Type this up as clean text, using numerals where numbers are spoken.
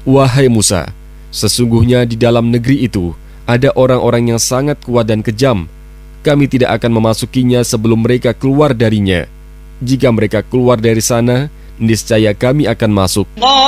"Wahai Musa, sesungguhnya di dalam negeri itu ada orang-orang yang sangat kuat dan kejam. Kami tidak akan memasukinya sebelum mereka keluar darinya. Jika mereka keluar dari sana, niscaya kami akan masuk."